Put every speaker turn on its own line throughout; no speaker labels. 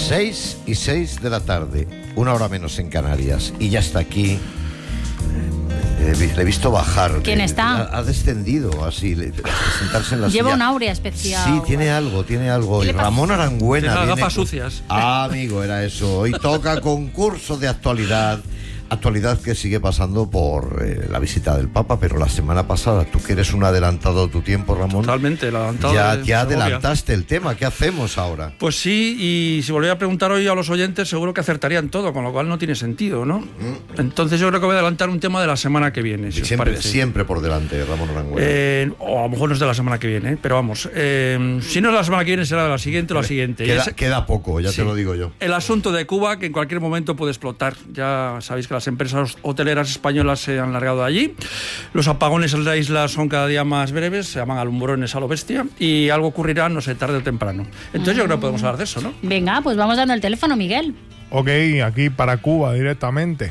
6:06 de la tarde, 1 hora menos en Canarias, y ya está aquí. Le he visto bajar.
¿Quién está?
Ha descendido así, sentarse en la silla.
Lleva un áurea especial.
Sí, tiene algo. Y Ramón Arangüena.
Tiene las gafas sucias.
Amigo, era eso. Hoy toca concurso de actualidad. Actualidad que sigue pasando por la visita del Papa, pero la semana pasada, tú que eres un adelantado de tu tiempo, Ramón.
Totalmente, el adelantado.
Ya adelantaste el tema. ¿Qué hacemos ahora?
Pues sí, y si volviera a preguntar hoy a los oyentes, seguro que acertarían todo, con lo cual no tiene sentido, ¿no? Entonces yo creo que voy a adelantar un tema de la semana que viene, si os parece.
Siempre por delante, Ramón Arangüena.
O a lo mejor no es de la semana que viene, pero vamos. Si no es la semana que viene, será de la siguiente o la siguiente.
Queda poco, ya sí. Te lo digo yo.
El asunto de Cuba, que en cualquier momento puede explotar. Ya sabéis que las empresas hoteleras españolas se han largado de allí. Los apagones en la isla son cada día más breves, se llaman alumbrones a lo bestia, y algo ocurrirá, no sé, tarde o temprano. Entonces yo creo que podemos hablar de eso, ¿no?
Venga, pues vamos dando el teléfono, Miguel.
Ok, aquí para Cuba directamente.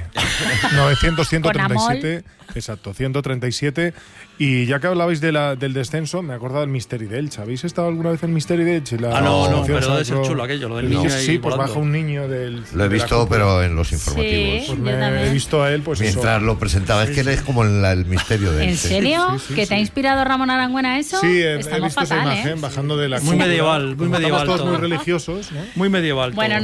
900-137. Exacto, 137. Y ya que hablabais del descenso, me he acordado del Misteri d'Elche. ¿Habéis estado alguna vez en Misteri d'Elche?
No, pero debe ser chulo aquello, lo del niño.
Sí, pues baja un niño del.
Lo he visto, pero en los informativos.
Sí,
pues he visto a él, pues
mientras
eso.
Lo presentaba. Es que él es como el misterio de él.
¿En serio? ¿Que te ha inspirado Ramón Arangüena eso?
Sí, he
Estamos
visto
fatal,
esa imagen bajando de la.
Muy medieval, muy medieval.
Estamos todos
todo.
muy religiosos, ¿no?
Muy medieval.
Bueno,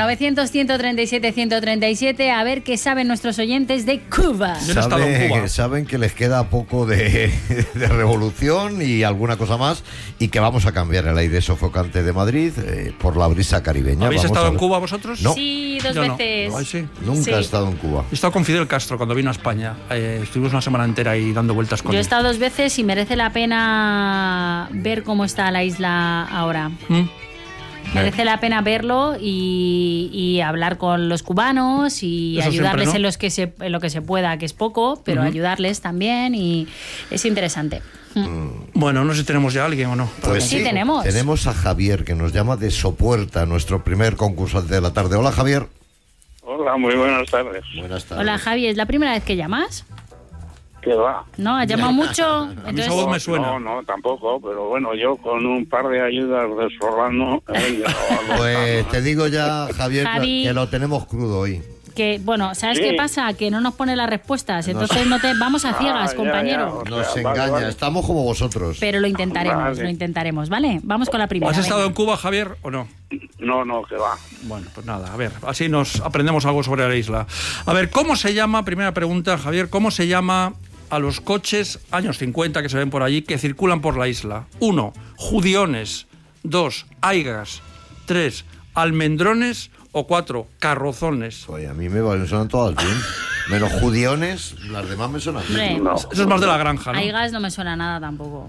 900-137-137, a ver qué saben nuestros oyentes de Cuba.
Yo no he estado en Cuba.
Saben que les queda poco de revolución y alguna cosa más, y que vamos a cambiar el aire sofocante de Madrid por la brisa caribeña.
¿Habéis estado en Cuba vosotros?
No.
Sí, dos
Yo
veces.
No. Ay, sí.
Nunca he estado en Cuba.
He estado con Fidel Castro cuando vino a España. Estuvimos una semana entera ahí dando vueltas con él.
Yo he estado 2 veces y merece la pena ver cómo está la isla ahora. Merece la pena verlo y hablar con los cubanos y
eso
ayudarles
siempre, ¿no?
en lo que se pueda, que es poco, pero ayudarles también, y es interesante.
Bueno, no sé si tenemos ya a alguien o no.
Pues
sí, tenemos.
Tenemos a Javier, que nos llama de Sopuerta, nuestro primer concursante de la tarde. Hola, Javier.
Hola, muy buenas tardes.
Buenas tardes.
Hola, Javi, ¿es la primera vez que llamas?
¿Qué va?
¿No? ¿Has llamado mucho?
A mí esa voz me suena.
No, tampoco, pero bueno, yo con un par de ayudas de Solano...
Pues te digo ya, Javier,
Javi,
que lo tenemos crudo hoy.
Que, bueno, ¿sabes qué pasa? Que no nos pone las respuestas, entonces vamos a ciegas, compañero.
Nos engaña, vale. Estamos como vosotros.
Pero lo intentaremos, ¿vale? Vamos con la primera.
¿Has estado en Cuba, Javier, o no?
No, que va.
Bueno, pues nada, a ver, así nos aprendemos algo sobre la isla. A ver, ¿cómo se llama, primera pregunta, Javier, cómo se llama a los coches años 50 que se ven por allí que circulan por la isla? 1, judiones. 2, aigas. 3, almendrones. O 4, carrozones.
Oye, a mí me suenan todas bien. Menos judiones, las demás me suenan bien.
No.
Eso es más de la granja, ¿no?
Aigas no me suena nada tampoco.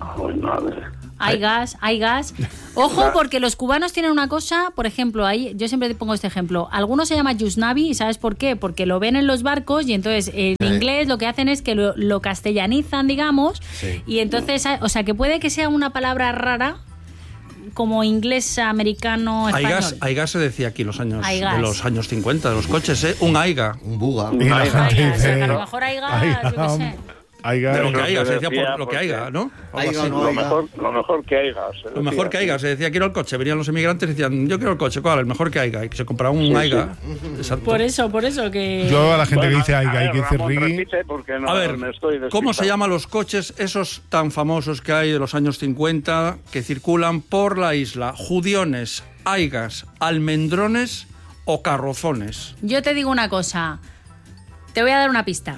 Aigas.
Ojo, porque los cubanos tienen una cosa, por ejemplo, ahí yo siempre te pongo este ejemplo. Algunos se llama Yusnavi, ¿y sabes por qué? Porque lo ven en los barcos y entonces en inglés lo que hacen es que lo castellanizan, digamos, y entonces, o sea, que puede que sea una palabra rara, como inglés, americano, español.
Aigas se decía aquí los años,
aigas.
De los años 50, de los coches, ¿eh? Un aiga.
Un buga.
Aigas, a lo mejor aigas, yo qué sé.
De lo que haya, se decía por lo que haya, ¿no?
Lo mejor que haya.
Lo mejor que haya, se decía quiero el coche. Venían los emigrantes y decían yo quiero el coche, ¿cuál? El mejor que haya. Y que se compraba un aiga. Exacto.
Por eso que...
Yo a la gente que dice aiga y que dice rigui...
A ver, ¿cómo se llaman los coches esos tan famosos que hay de los años 50 que circulan por la isla? Judiones, aigas, almendrones o carrozones.
Yo te digo una cosa. Te voy a dar una pista.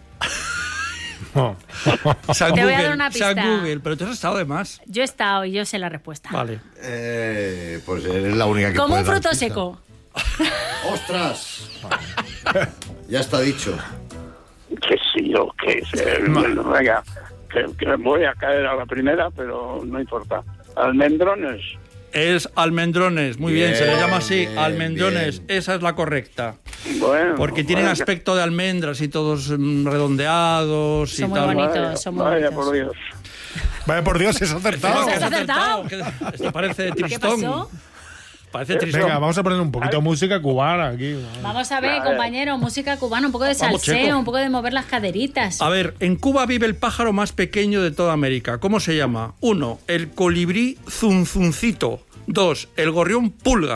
Te voy a dar una pista.
Google, pero tú has estado de más.
Yo he estado y yo sé la respuesta.
Vale.
Pues eres la única que
como
puede
un fruto
dar
seco.
¡Ostras! Ya está dicho.
Que sí, yo que venga, que voy a caer a la primera, pero no importa. Almendrones.
Es almendrones, muy bien, se le llama así, almendrones,
bien.
Esa es la correcta.
Bueno,
porque tienen aspecto de almendras y todos redondeados
son
y
muy
tal.
bonitos, son muy
vaya
bonitos.
por Dios.
Vaya por Dios, es acertado.
¿Has acertado?
Esto parece
¿Qué
tristón.
pasó?
Parece tristón.
Venga, vamos a poner un poquito de música cubana aquí.
Vamos a ver, compañero, música cubana, un poco de
Vamos,
salseo,
Checo.
un poco de mover las caderitas.
A ver, en Cuba vive el pájaro más pequeño de toda América. ¿Cómo se llama? 1, el colibrí zunzuncito. 2, el gorrión pulga.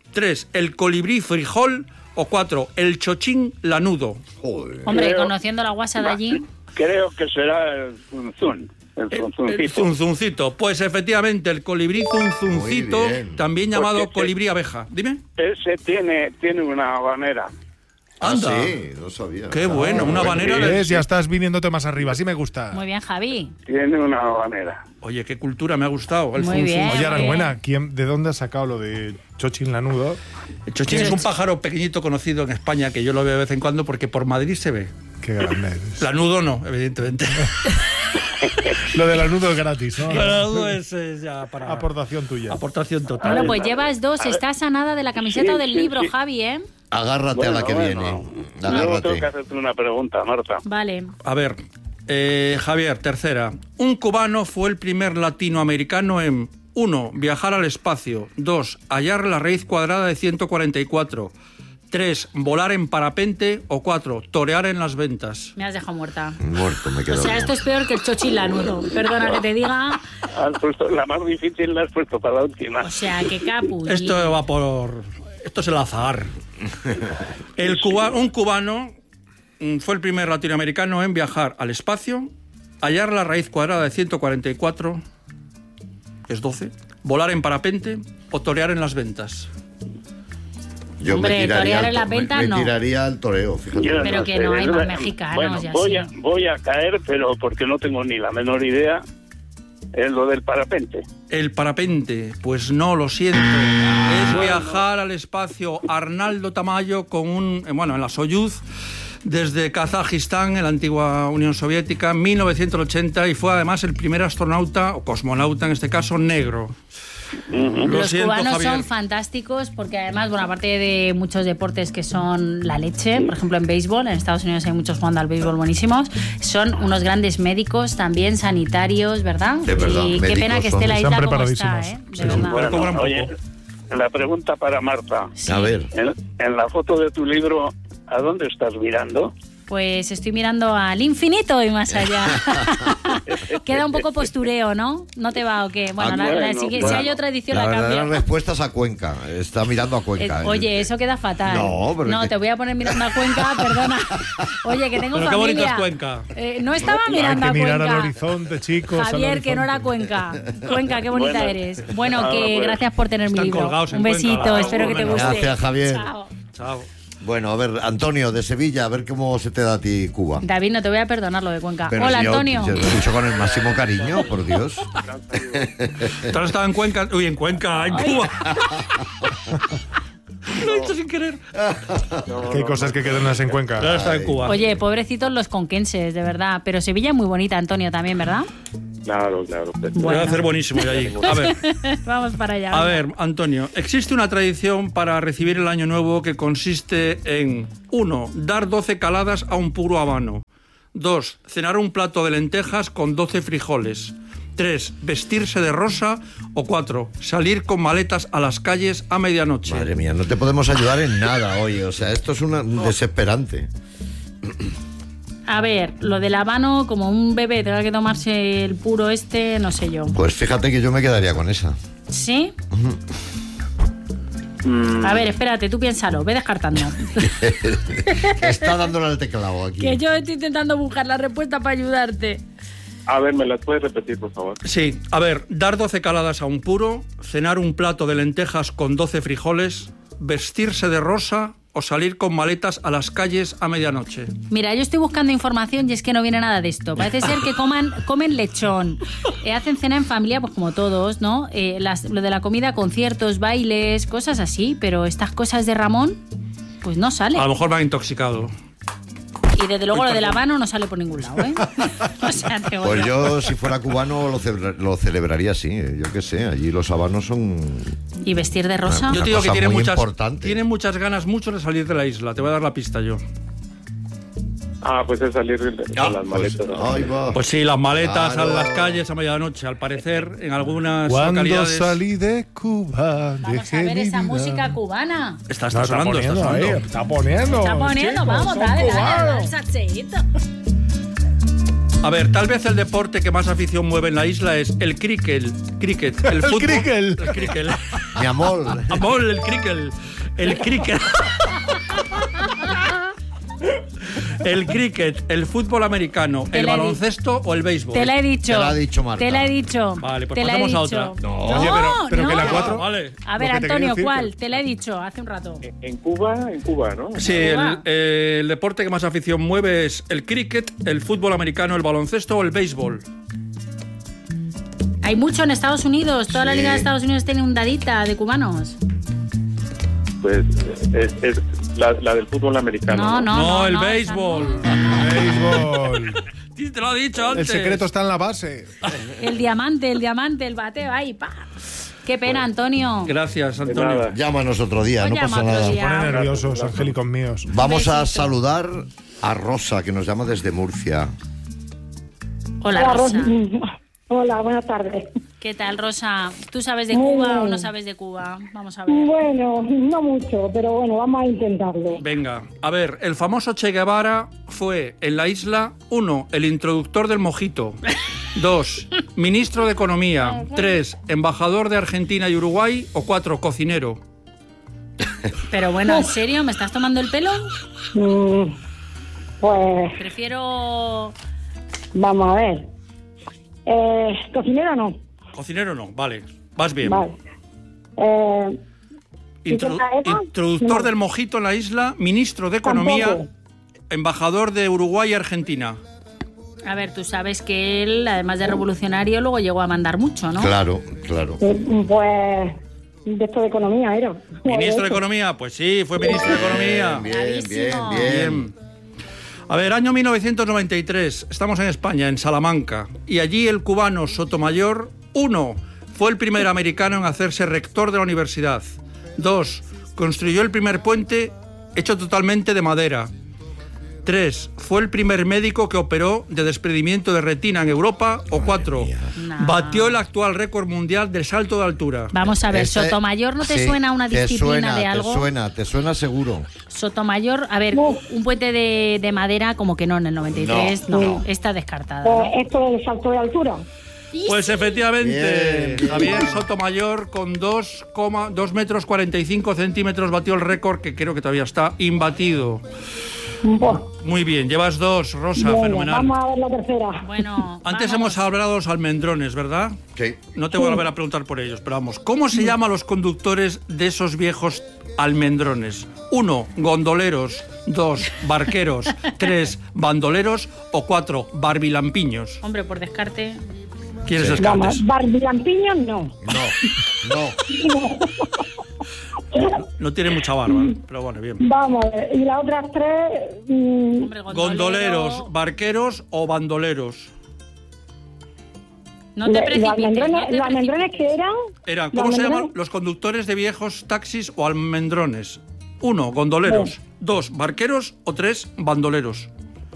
3, el colibrí frijol. O 4, el chochín lanudo.
Joder.
Hombre,
Creo-
conociendo la guasa de allí.
Creo que será el zunzún. El
El
zunzuncito.
zunzuncito. Pues efectivamente, el colibrí zunzuncito,
Muy bien.
también llamado
Porque-
colibrí abeja. Dime.
Ese tiene una habanera.
Anda.
Sí, no sabía.
Qué bueno, una habanera de...
¿Ves? Ya estás viniéndote más arriba, así me gusta.
Muy bien, Javi.
Tiene una habanera.
Oye, qué cultura, me ha gustado. El
Muy
zunzun.
bien.
Oye, Arangüena, ¿de dónde has sacado lo de Chochín Lanudo?
El chochín es un pájaro pequeñito conocido en España que yo lo veo de vez en cuando porque por Madrid se ve.
Qué grande eres.
Lanudo no, evidentemente.
Lo de Lanudo es gratis, ¿no?
Lanudo es ya para...
Aportación tuya.
Aportación total.
Bueno, pues llevas 2. Estás a nada de la camiseta
Sí,
o del
sí,
libro,
sí.
Luego
Agárrate a la que viene.
Luego tengo que
Agárrate.
hacerte una pregunta, Marta.
Vale.
A ver, Javier, tercera. Un cubano fue el primer latinoamericano en 1. Viajar al espacio. 2. Hallar la raíz cuadrada de 144. 3. Volar en parapente. O 4. Torear en las ventas.
Me has dejado muerta.
Muerto me
O
quedo.
sea, esto es peor que el chochín lanudo. Perdona que te diga.
La más difícil la has puesto para la última.
O sea, que capullo.
Esto va por... Esto es el azar. Un cubano fue el primer latinoamericano en viajar al espacio, hallar la raíz cuadrada de 144, que es 12, volar en parapente o torear en las ventas.
Yo
Hombre, torear en las
me
ventas, no.
tiraría al toreo, fíjate.
Yo
Pero que
sé,
no hay más
es-
mexicanos
Bueno,
y así.
voy a caer, pero porque no tengo ni la menor idea. Es lo del parapente.
El parapente, pues no, lo siento. Es viajar al espacio Arnaldo Tamayo en la Soyuz, desde Kazajistán, en la antigua Unión Soviética, en 1980, y fue además el primer astronauta, o cosmonauta en este caso, negro. Lo
Los
siento,
cubanos
Javier.
son fantásticos porque además, bueno, aparte de muchos deportes que son la leche, por ejemplo en béisbol, en Estados Unidos hay muchos jugando al béisbol buenísimos, son unos grandes médicos también, sanitarios, ¿verdad?
Es verdad,
Y qué
médicos
pena que
son.
esté la
Están
isla como está,
preparadísimos.
de
Sí,
verdad.
Bueno, cobran poco.
Oye, la pregunta para Marta.
Sí.
A ver.
En la foto de tu libro, ¿a dónde estás mirando?
Pues estoy mirando al infinito y más allá. Queda un poco postureo, ¿no? ¿No te va o qué? Bueno, si hay otra edición la
verdadera
cambio.
respuesta es a Cuenca. Está mirando a Cuenca.
Oye, eso queda fatal.
No, pero
no,
es que-
te voy a poner mirando a Cuenca, perdona. Oye, que tengo
Pero qué
familia.
bonito es Cuenca.
No estaba mirando
Hay
a
que mirar
Cuenca.
al horizonte, chicos.
Javier,
al
que no era
horizonte.
Cuenca. Cuenca, qué bonita
Bueno.
eres. Bueno,
Ah,
que
pues.
gracias por tener mi
Están
libro.
colgados en
Un besito,
Cuenca.
espero que te
Bueno,
guste.
gracias, Javier.
Chao.
Chao.
Bueno, a ver, Antonio, de Sevilla, a ver cómo se te da a ti Cuba.
David, no te voy a perdonar lo de Cuenca.
Pero
Hola,
si yo-
Antonio.
Yo lo he dicho con el máximo cariño, por Dios.
¿Tú has estado en Cuenca? Uy, en Cuenca, en Cuba. Lo he dicho sin querer.
Que hay cosas que quedan en Cuenca.
Tú has estado en Cuba.
Oye, pobrecitos los conquenses, de verdad. Pero Sevilla es muy bonita, Antonio, también, ¿verdad?
Claro.
Voy a hacer buenísimo de allí. A ver.
Vamos para allá.
A ver, Antonio, existe una tradición para recibir el año nuevo que consiste en 1. Dar 12 caladas a un puro habano. 2. Cenar un plato de lentejas con 12 frijoles. 3. Vestirse de rosa. O 4. Salir con maletas a las calles a medianoche.
Madre mía, no te podemos ayudar en nada, oye. O sea, esto es desesperante.
A ver, lo del habano, como un bebé tenga que tomarse el puro no sé yo.
Pues fíjate que yo me quedaría con esa.
¿Sí? A ver, espérate, tú piénsalo, ve descartando.
Está dándole al teclado aquí.
Que yo estoy intentando buscar la respuesta para ayudarte.
A ver, ¿me las puedes repetir, por favor?
Sí, a ver, dar 12 caladas a un puro, cenar un plato de lentejas con 12 frijoles, vestirse de rosa o salir con maletas a las calles a medianoche.
Mira, yo estoy buscando información y es que no viene nada de esto. Parece ser que comen lechón. Hacen cena en familia, pues como todos, ¿no? Lo de la comida, conciertos, bailes, cosas así. Pero estas cosas de Ramón, pues no sale.
A lo mejor va intoxicado.
Y desde luego lo del habano no sale por ningún lado, ¿eh? O sea, te
Pues
odio.
yo, si fuera cubano, lo celebraría así. Yo qué sé, allí los habanos son...
¿Y vestir de rosa?
Yo te digo que
cosa
tiene
muy
muchas,
importante.
tiene muchas ganas mucho de salir de la isla. Te voy a dar la pista yo.
Ah, pues es salir con las maletas.
Ahí va.
Pues sí, las maletas
Claro.
a las calles a medianoche. Al parecer, en algunas
Cuando
localidades...
salí de Cuba,
Vamos a
dejé
ver
mi
esa
vida.
música cubana.
Está
No,
sonando, está
poniendo,
sonando.
está poniendo.
Está poniendo,
chicos,
vamos,
son
dale,
cubanos.
dale, salseíto.
A ver, tal vez el deporte que más afición mueve en la isla es el cricket, el fútbol. El cricket.
Mi amor.
Amor, el cricket. El cricket. El cricket, el fútbol americano, el baloncesto o el béisbol.
Te la he dicho.
Te la ha dicho Marta.
Te la he dicho.
Vale, pues
te la he
pasamos a
dicho.
otra.
No, oye, pero
no.
que la 4.
Vale.
A ver,
Lo que te
Antonio,
quería
¿cuál?
decir
Te la he dicho hace un rato.
En Cuba, ¿no?
Sí, el deporte que más afición mueve es el cricket, el fútbol americano, el baloncesto o el béisbol.
Hay mucho en Estados Unidos. Toda la
Sí.
Liga de Estados Unidos tiene un dadita de cubanos.
Pues es la del fútbol americano.
No, el
esa
béisbol.
Béisbol.
Sí, te lo he dicho antes.
El secreto está en la base.
El diamante, el bateo ahí, pa. Qué pena, Antonio.
Gracias,
De
Antonio.
nada.
Llámanos otro día,
Pues
no
llama
pasa
otro
nada.
día.
Ponen nerviosos, angélicos míos.
Vamos a
Besito.
saludar a Rosa, que nos llama desde Murcia.
Hola, Rosa.
Hola, buenas tardes.
¿Qué tal, Rosa? ¿Tú sabes de
Muy
Cuba
bien.
o no sabes de Cuba? Vamos a ver.
Bueno, no mucho, pero bueno, vamos a intentarlo.
Venga, a ver, el famoso Che Guevara fue en la isla 1, el introductor del mojito. 2, ministro de Economía. 3, embajador de Argentina y Uruguay. O 4, cocinero.
Pero bueno, ¿en serio? ¿Me estás tomando el pelo?
Pues
Prefiero...
vamos a ver. Cocinero no.
Cocinero no, vale, vas bien.
Vale. ¿y qué era?
Introductor
No.
del mojito en la isla, ministro de Economía,
Tampoco.
embajador de Uruguay y Argentina.
A ver, tú sabes que él, además de revolucionario, luego llegó a mandar mucho, ¿no?
Claro, claro.
Pues de esto de economía era.
¿Ministro de Economía? Pues sí, fue ministro de Economía.
Bien, bien,
Bravísimo.
bien.
A ver, año 1993, estamos en España, en Salamanca, y allí el cubano Sotomayor, 1, fue el primer americano en hacerse rector de la universidad. 2, construyó el primer puente hecho totalmente de madera. 3, fue el primer médico que operó de desprendimiento de retina en Europa. O 4,
No.
batió el actual récord mundial de salto de altura.
Vamos a ver,
Este-
¿Sotomayor no te
sí,
suena una
te
disciplina
suena,
de algo?
Te suena seguro.
Sotomayor, a ver,
No.
un puente de madera como que no en el 93, no,
No.
está descartada.
Pues
¿no?
esto del salto de altura.
Pues efectivamente,
Bien, bien.
Javier Sotomayor con 2 metros 45 centímetros batió el récord, que creo que todavía está imbatido.
Pues,
Muy bien, llevas 2, Rosa,
bueno,
fenomenal.
vamos a ver la tercera.
Bueno,
Antes
vamos.
hemos hablado de los almendrones, ¿verdad?
Sí.
No te voy a volver a preguntar por ellos, pero vamos. ¿Cómo se llaman los conductores de esos viejos almendrones? 1, gondoleros. 2, barqueros. 3, bandoleros. O 4, barbilampiños.
Hombre, por descarte.
¿Quieres
Sí.
descartes?
Vamos, barbilampiños no.
No.
No tiene mucha barba, pero bueno, bien.
Vamos a ver. Y las otras tres,
Hombre,
Gondoleros, barqueros o bandoleros.
No te precipites.
los
no te
almendrones
precipites.
que eran.
Eran,
¿Los
¿cómo se
almendrones?
llaman los conductores de viejos taxis o almendrones? 1, gondoleros. 2, barqueros. O 3, bandoleros.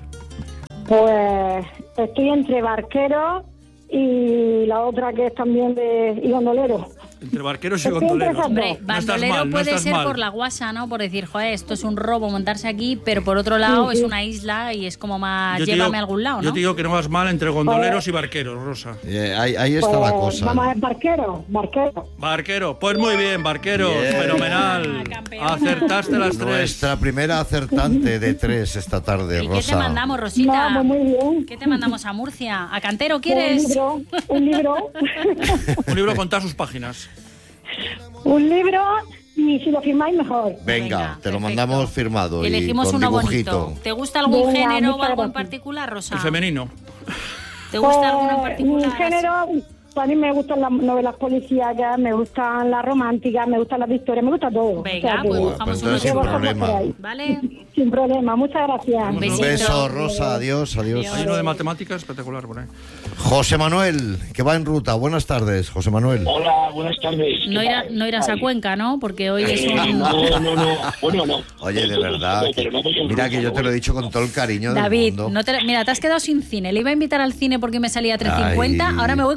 Pues estoy entre barqueros y la otra que es también y gondolero.
Entre barqueros y
Estoy entre
gondoleros.
esas
Hombre,
dos.
No estás
bandolero
mal, no
puede
estás
ser
mal.
por la guasa, ¿no? Por decir, joder, esto es un robo montarse aquí, pero por otro lado
Sí, sí.
es una isla y es como más,
Yo te
llévame
digo-
a algún lado, ¿no?
Yo te digo que no vas mal entre gondoleros y barqueros, Rosa.
Ahí está la
Pues,
cosa.
vamos a ver, barquero.
Barquero, pues muy bien, barquero,
Bien.
fenomenal.
Ah, campeona.
Acertaste las 3.
Nuestra primera acertante de 3 esta tarde,
¿Y
Rosa.
qué te mandamos, Rosita?
Vamos, muy bien.
¿Qué te mandamos a Murcia? ¿A Cantero
Un
quieres?
libro, un libro,
Un libro con todas sus páginas.
un libro, y si lo firmáis mejor.
Venga, te lo
perfecto.
mandamos firmado
Elegimos
y con
uno
dibujito.
bonito. ¿Te gusta algún
Venga,
género o
muchas
algo en
gracias.
particular, Rosa?
El femenino.
¿Te gusta alguno en
Pues,
particular?
mi género, a mí me gustan las novelas policíacas, me gustan las románticas, me gustan las de historia, me gusta todo.
Venga,
que-
pues
Pues
buscamos
entonces sin
uno
vosotros
problema.
queráis.
¿Vale?
Sin problema, muchas gracias.
Un
Un
besito.
beso, Rosa, adiós, adiós.
Hay uno de matemáticas espectacular por ahí.
José Manuel, que va en ruta. Buenas tardes, José Manuel.
Hola, buenas tardes.
No irás a Cuenca, ¿no? Porque hoy es un...
No. Bueno, no.
Oye, de verdad,
Pero no voy en
mira
ruta,
que yo
no
te lo he
voy.
dicho con todo el cariño
David,
del mundo.
mira, te has quedado sin cine. Le iba a invitar al cine porque me salía a 3.50.
Ay.
Ahora me voy con Arangüena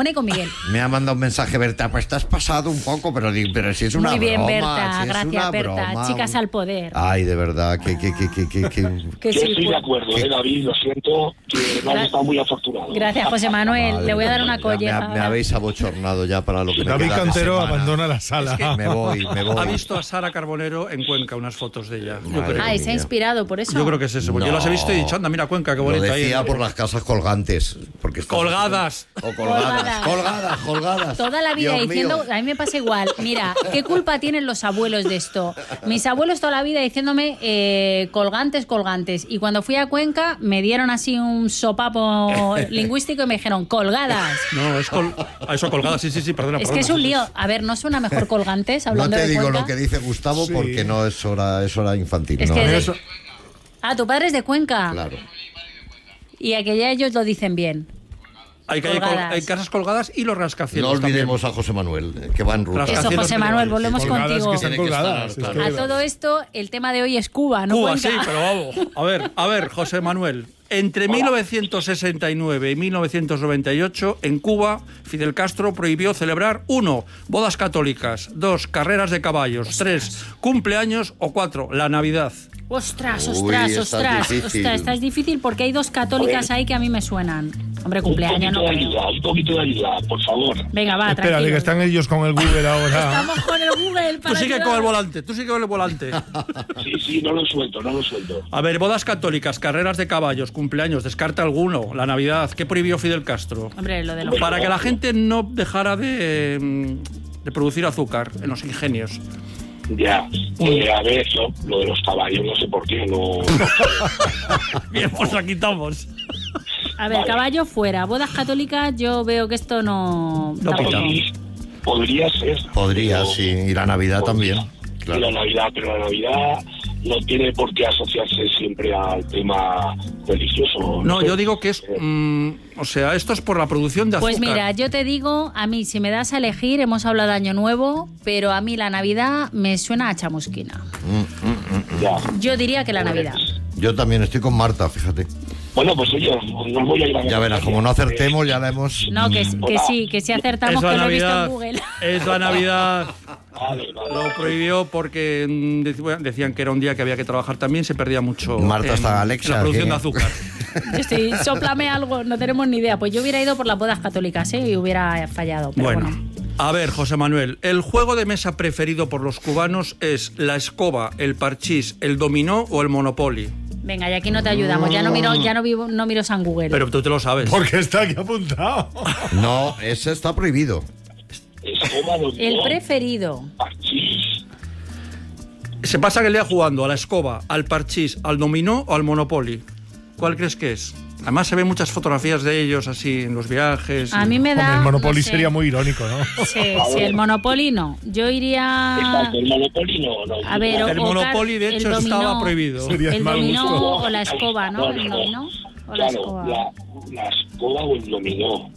Irene y con Miguel.
Me ha mandado un mensaje Berta, pues estás pasado un poco, pero si es una
Muy bien,
broma,
Berta,
si es
gracias,
una
Berta.
broma.
Chicas al poder.
Ay, de verdad, que
Que
Yo
sí,
estoy de acuerdo, David, lo siento, que no has estado muy afortunado.
Gracias, José Manuel.
Madre
Le voy a dar
mía,
una
ya
colleja.
Me habéis abochornado ya para lo que me
David
queda de
Cantero
semana.
abandona la sala.
Me voy.
Ha visto a Sara Carbonero en Cuenca, unas fotos de ella. Yo
Madre
creo.
Ay, se ha inspirado por eso.
Yo creo que es eso, porque yo las he visto y he dicho, anda, mira Cuenca, qué
Lo
bonito ahí.
decía por las casas colgantes. Porque estás-
Colgadas.
O colgadas.
Toda la vida
Dios
diciendo,
mío.
a mí me pasa igual, mira, ¿qué culpa tienen los abuelos de esto? Mis abuelos toda la vida diciéndome colgantes, y cuando fui a Cuenca me dieron así un sopapo lingüístico y me dijeron colgadas.
No, es eso, colgadas, sí, perdona.
Es que es un lío. A ver, ¿no suena mejor colgantes
No
hablando
te
de
digo
Cuenca?
lo que dice Gustavo
Sí.
porque no es hora infantil.
Es
¿no?
que
Eso-
tu padre es de Cuenca.
Claro.
Y a que ya ellos lo dicen bien. Colgadas.
Hay casas colgadas y los rascacielos.
No olvidemos a José Manuel, que va en ruta.
Rascacielos.
Eso, José Manuel, volvemos
Colgadas
contigo.
que están
Tiene que
colgadas.
estar,
Es
claro.
que-
A todo esto, el tema de hoy es Cuba, ¿no?
Cuba,
Cuenca.
sí, pero vamos. A ver, José Manuel. Entre 1969 y 1998, en Cuba, Fidel Castro prohibió celebrar 1. Bodas católicas, 2. Carreras de caballos, 3. Cumpleaños o 4. La Navidad.
Ostras,
Uy, esta es difícil.
esta es difícil porque hay dos católicas ahí que a mí me suenan. Hombre, cumpleaños no creo.
Un poquito de ayuda, por favor.
Venga, va,
Espérate,
tranquilo.
que están ellos con el Google ahora.
Estamos con el Google
Tú
para
sigue
ayudar.
con el volante, tú sigue con el volante.
Sí, no lo suelto.
A ver, bodas católicas, carreras de caballos, cumpleaños, descarta alguno. La Navidad, ¿qué prohibió Fidel Castro?
Hombre, lo de los...
Para que la gente no dejara de producir azúcar en los ingenios.
Ya, a ver, lo de los caballos, no sé por qué, no...
Bien, pues la quitamos.
A ver, caballo fuera. Bodas católicas, yo veo que esto no...
No
tampoco.
pita.
Podría ser.
Podría,
pero-
sí. Y la Navidad
podría.
también.
Y
Claro.
la Navidad, pero la Navidad no tiene por qué asociarse siempre al tema religioso.
No,
sé.
yo digo que es... o sea, esto es por la producción de azúcar.
Pues mira, yo te digo, a mí, si me das a elegir, hemos hablado de Año Nuevo, pero a mí la Navidad me suena a chamusquina.
Ya.
Yo diría que la Navidad.
Yo también estoy con Marta, fíjate.
Bueno, pues oye, nos voy a ir a...
Ya verás, como no acertemos, ya la hemos...
No, que sí acertamos, que lo he visto en Google.
Es la Navidad.
Vale.
Lo prohibió porque decían que era un día que había que trabajar también, se perdía mucho
Marta está Alexa,
en la producción
¿qué?
de azúcar.
Yo estoy, sóplame algo, no tenemos ni idea. Pues yo hubiera ido por las bodas católicas, ¿eh? Y hubiera fallado. Pero bueno.
A ver, José Manuel, el juego de mesa preferido por los cubanos es la escoba, el parchís, el dominó o el Monopoly.
Venga, y aquí no te ayudamos. Ya no miro San Google.
Pero tú te lo sabes.
Porque está aquí apuntado.
No, ese está prohibido.
Escoba, dominó,
El preferido.
parchís.
Se pasa el día jugando a la escoba, al parchís, al dominó o al Monopoly. ¿Cuál crees que es? Además se ven muchas fotografías de ellos así en los viajes.
A mí me
Hombre,
da...
el Monopoly
no sé.
sería muy irónico, ¿no?
Sí, el Monopoly no. Yo iría...
Exacto, el Monopoly no.
A ver,
El Monopoly, de
el
hecho,
dominó.
estaba prohibido.
Sería
El
mal
dominó
gusto.
o la escoba, ¿no? El dominó o la
Claro,
escoba.
la escoba o el dominó.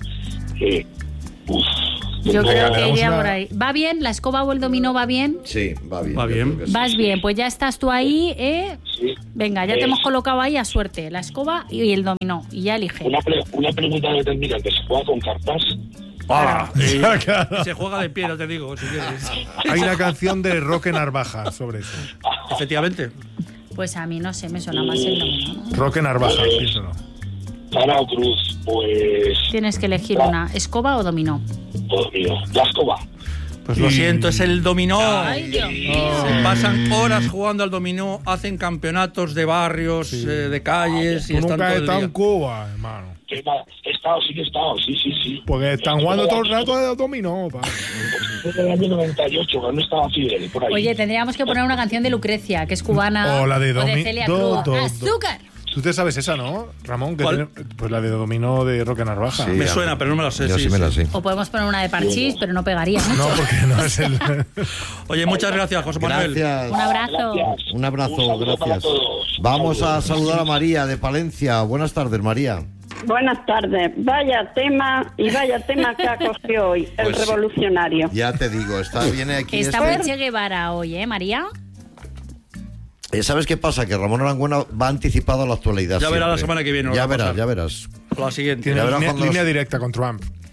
Yo creo que
hagamos
iría
una-
por ahí. ¿Va bien? ¿La escoba o el dominó va bien?
Sí, va bien.
Va
yo
bien.
creo que sí.
Vas bien, pues ya estás tú ahí, ¿eh?
Sí.
Venga, ya te hemos colocado ahí a suerte. La escoba y el dominó. Y ya elige.
Una pregunta que tendría, que se juega con cartas.
¡Hala!
Claro.
Se juega de pie, no te digo, si quieres.
Hay una canción de Roque Narvaja sobre eso.
Efectivamente.
Pues a mí no sé, me suena más el dominó, ¿no?
Roque Narvaja, piénsalo.
Ana o Cruz, pues...
Tienes que elegir una, escoba o dominó.
Dominó. La escoba.
Pues lo siento, es el dominó.
Ay, Dios mío.
Se pasan horas jugando al dominó, hacen campeonatos de barrios, de calles y
Tú
están
nunca
todo
has
el
estado
día.
en Cuba, hermano.
He estado, sí.
Porque están jugando todo el rato de dominó, pa.
Desde el año 98, cuando estaba Fidel, por ahí.
Oye, tendríamos que poner una canción de Lucrecia, que es cubana.
O la de
Celia
Do-
Cruz.
do- do-
¡Azúcar!
Tú te sabes esa, ¿no, Ramón? Que
¿Cuál?
pues la de dominó de Roque Narvaja.
Sí.
Me
ya.
suena, pero no me la sé.
Yo sí me la sé.
O podemos poner una de parchís, pero no pegaría mucho.
No, porque no es el...
Oye, muchas gracias, José Manuel.
Gracias.
Un abrazo.
Gracias.
Un abrazo,
Un saludo para
gracias.
todos.
Vamos a
Saludos.
saludar a María de Palencia. Buenas tardes, María.
Buenas tardes. Vaya tema que ha cogido hoy, el
Pues sí.
revolucionario.
Ya te digo, viene aquí.
Está muy Che Guevara hoy, ¿eh, María?
¿Sabes qué pasa? Que Ramón Arangüena va anticipado a la actualidad.
Ya verá
siempre.
la semana que viene lo
Ya
que va a
verás,
pasar.
ya verás.
O la siguiente.
Tiene
Ya verás
línea,
cuando
línea
los-
directa con Trump.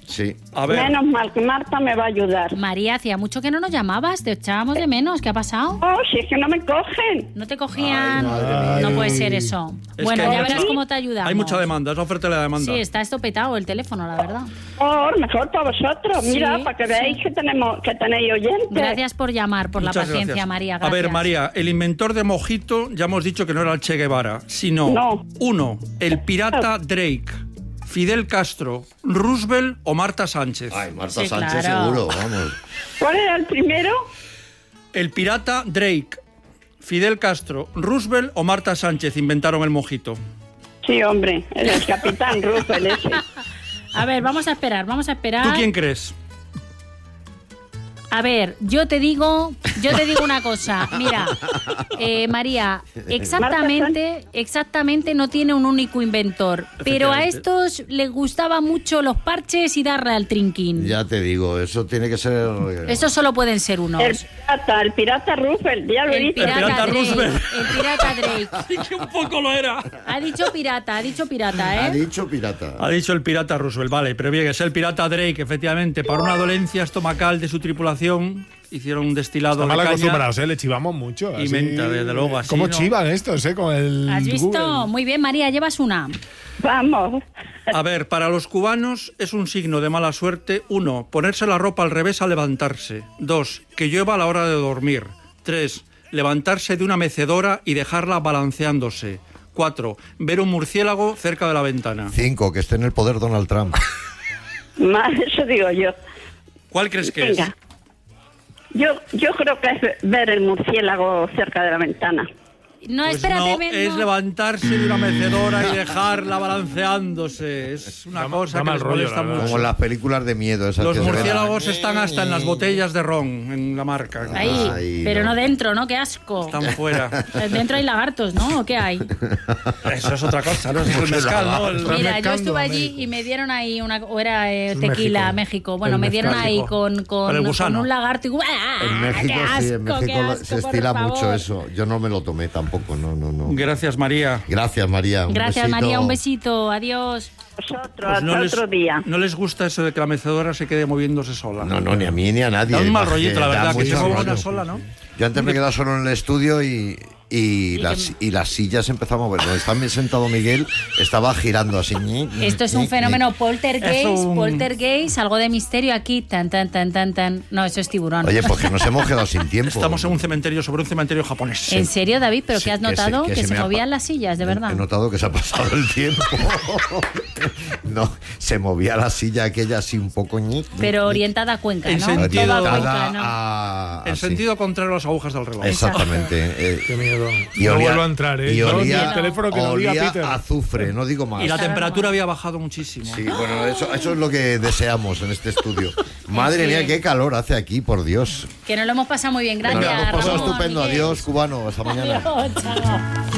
Sí.
A ver.
Menos mal que Marta me va a ayudar.
María, hacía mucho que no nos llamabas, te echábamos de menos. ¿Qué ha pasado?
Oh, si es que no me cogen.
¿No te cogían?
Ay, madre mía.
No puede ser eso.
Es
Bueno,
que
ya
hay
verás
mucha-
cómo te ayudamos.
Hay mucha demanda, es la oferta y la demanda.
Sí, está estopetado el teléfono, la verdad.
Oh, mejor para vosotros.
Sí,
Mira, para que veáis que tenéis oyentes.
Gracias por llamar, por
Muchas
la paciencia,
gracias.
María.
A
Gracias.
ver, María, el inventor de mojito, ya hemos dicho que no era el Che Guevara, sino
No.
1, el pirata Drake, Fidel Castro, Roosevelt o Marta Sánchez.
Ay, Marta
Sí,
Sánchez
claro.
seguro, vamos.
¿Cuál era el primero?
El pirata Drake, Fidel Castro, Roosevelt o Marta Sánchez inventaron el mojito.
Sí, hombre, el capitán Ruffel ese.
A ver, vamos a esperar,
¿Tú quién crees?
A ver, yo te digo una cosa. Mira, María, exactamente no tiene un único inventor, pero a estos les gustaba mucho los parches y darle al trinquín.
Ya te digo, eso tiene que ser...
Estos solo pueden ser unos.
El pirata Ruffel, ya lo he
El
dicho.
pirata
pirata Drake.
Roosevelt.
El pirata Drake.
Que un poco lo era.
Ha dicho pirata,
Ha
¿eh?
dicho pirata.
Ha dicho el pirata Roosevelt, vale, pero bien, es el pirata Drake, efectivamente, para una dolencia estomacal de su tripulación, hicieron un destilado
Están mal
de caña.
acostumbrados, le chivamos mucho.
Y
así.
menta, desde luego, así,
¿Cómo
¿no?
chivan estos, con el
¿Has visto?
Google?
Muy bien, María, llevas una.
Vamos.
A ver, para los cubanos es un signo de mala suerte. 1, ponerse la ropa al revés al levantarse. 2, que llueva a la hora de dormir. 3, levantarse de una mecedora y dejarla balanceándose. 4, ver un murciélago cerca de la ventana.
5, que esté en el poder Donald Trump.
Eso digo yo.
¿Cuál crees que es?
Venga. Yo creo que es ver el murciélago cerca de la ventana.
No,
Pues
espérate,
no,
ven,
es
no.
levantarse de una mecedora y dejarla balanceándose. Es una cosa
da
que
mal
les
rollo,
molesta
la verdad.
mucho.
Como en las películas de miedo. Esas
Los
que se ven.
murciélagos están hasta en las botellas de ron, en la marca.
Ahí,
Ay,
pero
no.
no dentro, ¿no? Qué asco.
Están fuera.
Dentro hay lagartos, ¿no? ¿O qué hay?
Eso es otra cosa, ¿no? Es el mezcal, ¿no? El-
Estás
Mira, yo
mezclando
estuve
a
allí
México.
y me dieron ahí o era
Es
tequila,
México.
México. Bueno,
El
me dieron
mezcal.
ahí con
el gusano.
un lagarto y... ¡Ah!
En México,
¡Qué asco,
sí, en México
qué asco,
se
por
estila
favor!
mucho eso. Yo no me lo tomé tampoco, no.
Gracias, María.
Gracias, María. Un
Gracias,
besito.
María, un besito. Adiós.
Vosotros,
Pues
hasta otro día.
no les gusta eso de que la mecedora se quede moviéndose sola.
No, ni a mí ni a nadie.
Da un mal
Imagínate,
rollito, la
da
verdad, que se
mucho
mueva
rollo.
una sola, ¿no?
Yo antes me quedaba solo en el estudio y las sillas empezaban a mover. Donde estaba sentado Miguel, estaba girando así.
Esto es un fenómeno poltergeist,
Es un-
poltergeist, algo de misterio aquí, tan. No, eso es tiburón.
Oye, pues que nos hemos quedado sin tiempo.
Estamos en un cementerio, sobre un cementerio japonés.
¿En serio, David? ¿Pero
Sí,
qué has
que se-
notado?
que
Que
se
se
me ha
movían
pa-
las sillas, de verdad.
He notado que se ha pasado el tiempo. No, se movía la silla aquella así un poco.
Pero orientada a Cuenca,
En
¿no?
sentido-
Toda
orientada
Cuenca, ¿no?
a...
En
así.
sentido contrario a las agujas del reloj.
Exactamente.
Qué miedo.
Y
no
olía-
vuelvo a entrar, ¿eh?
y
Yo
olía-
ni el teléfono que no diga
olía
Peter.
a azufre, no digo más.
Y la temperatura había bajado muchísimo.
Sí, bueno, eso es lo que deseamos en este estudio. Madre
Sí.
mía, qué calor hace aquí, por Dios.
Que nos lo hemos pasado muy bien. Gracias.
Nos lo hemos pasado
Ramón,
estupendo.
Miguel.
Adiós, cubano. Hasta mañana.
Adiós, chao.